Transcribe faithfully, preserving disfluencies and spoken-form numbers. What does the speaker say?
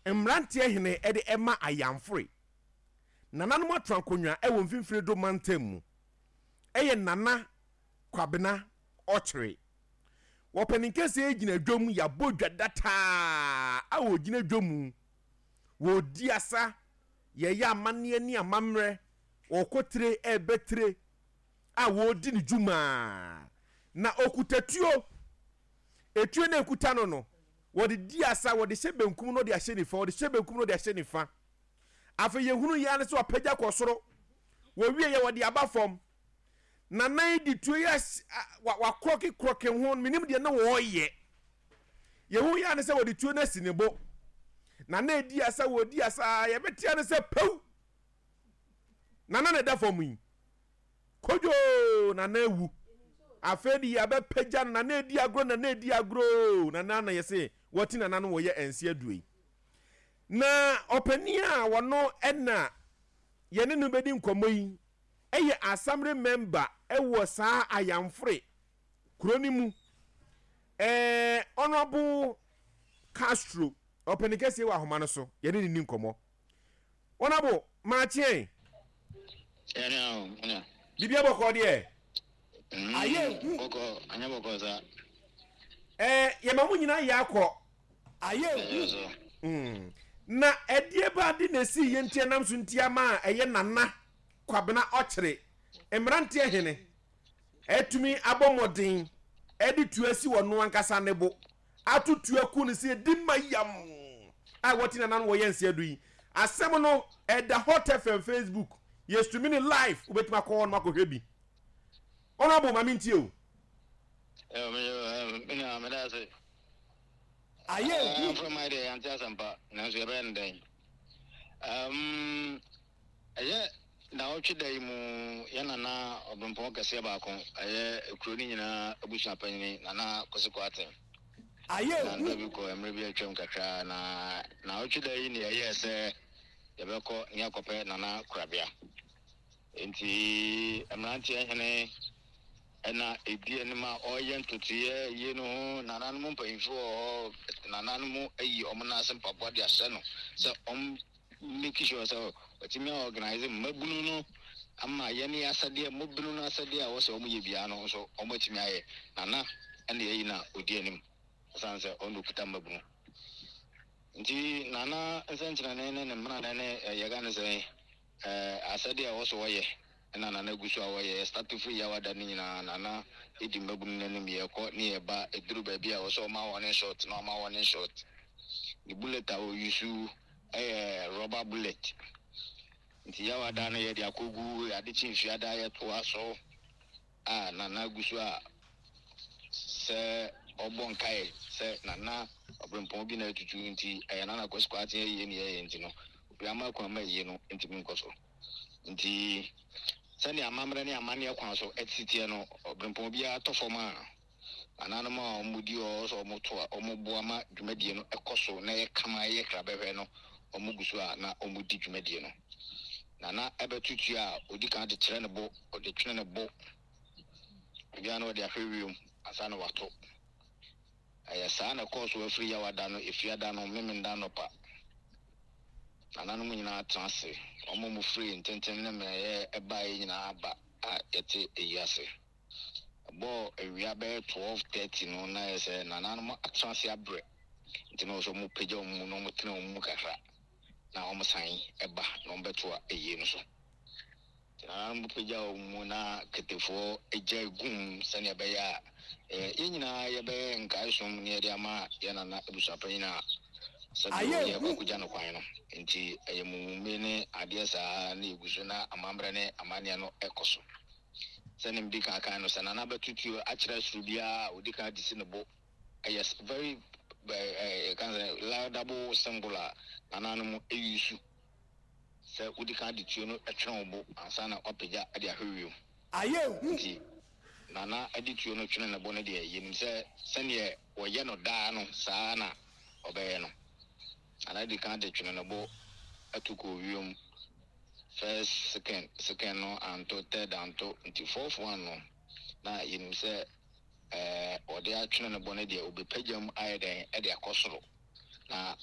Emrantie hene ede ema ayamfre. Nana no matrankonwa e wo mfimfire do mantam. Eye Nana Kwabena Ochre. Wopeninkese ejina dwom ya bodwa data a wo gina dwomu. Wo diasa ye ya amane ani amamre wo kotre e betre a wo di ni dwuma na okutatuo etuo na ekuta no no wo de diasa wo de hyebenkum no de ahye nifa wo de hyebenkum no de ahye nifa afa ye hunu ya ne so apagya kosoro wo wie ye wo de aba fom na nan di tuo ya wa kroki kroki ho minim de na wo ye ye hu ya ne se wo de tuo na sinebo na na diasa wo diasa ye betia ne se pew na na ne da fom yi kojo na na ewu afedi ya be pagya na na edi agro na na edi agro na na na yese woti na na no wo ye ense aduei na opania wono ena ye ne no bedi nkomoyi eye assembly member ewo saa ayamfre kronimu eh honorable Castro openikese wa homa no so ye ne ni nkomo honorable maachie ena ena bibia boko de aye boko anya boko za eh ye mamu nyina yakọ aye mm na edie ba di na si ye ntia nam so ntia ma eye Nana Kwabena Ochre emrantie hene etumi abomodin edi tuasi wono ankasa nebo atutu aku ne se di mayam a woti na nan wo ye nse adu yi asem no eda Hot F M Facebook yes to me live ubetima ko on makohwe bi honorable mami ntie o eh me me na me da se aye from my day antia sampa na so be ndai um aye na ochi dai mu yana na obonpon kase ba kon aye ekroni nyina abusha panyi na na kosekwate aye na ndabi ko emre bi atwam kakra na na ochi dai ni aye se yebeko nya kope na na krabia enti emrantie hene ena edi enima oye ntotie ye no nanan mu mpanyfo nanan mu ayi omna asempa body ase no se om make sure so otimi organize mabunu no ama ye ne asade mabunu no asade a wo se om ye bia no so omatimi aye nana ene yi na odi anim sanse onu kuta mabunu nti nana ensentra ne ne mra ne ye ga ne se eh asade a wo so ye na na na gusu awoye start free ya wada ni na na na edi mbabunu nanim ye ko ni ye ba eduru ba bia wo so ma one shot na ma one shot the bullet a o yusu eh rubber bullet nti ya wada na ye dia kogu ya de chinfi ada ye to aso ah na na gusu a se obon kai se na na obrempon bi na tutu nti eh na na kwaskwate ye ni ye nti no obi ama kwa ma ye no nti mi nkoso nti sani amamre ni amane akwan so etitie no obrempon bia to foma anano ma omudi o so omoto omoboa ma dwumadie no ekoso na ye kama ye krabehwe no omugusu a na omudi dwumadie no nana ebetutu a odi kan de kire ne bo odi twene ne bo bia no de ahwewium asa no wato aya sa na course we free ya wada no efiada no memenda no pa anano mu nyina transe omo mu free ntenten na me eba yi nyina aba a yete eyase bo ewia be twelve thirty no na yese nanano mu transe abre ntino so mu peja mu no mu tena mu kakra na omo san eba no beto a eyi no so nanano mu peja mu na ketefo eja gum sane be ya eh nyina ye be nkai so mu ne dia ma ye na na ebusapanyina aye ya ko kuja no kwan no nti ayemumume ne ade saa na eguso na amambre ne amania no ekoso sene mbika kan no sana na batutu akira surubia odika disi ne bo yes very eh kan laudable singular nananu mu eyusu se odika dituo no etwere obo ansana opeja ade ahwewiu aye nti nana adituo no twene ne bo ne de yenim se sene wo ye no daa no saa na obeye no ana di kan de twene no bo atuko wium first second second no anto third anto nti fourth one no na yenim se eh ode atwene no bo ne de obepagam ayeden e de akosoro na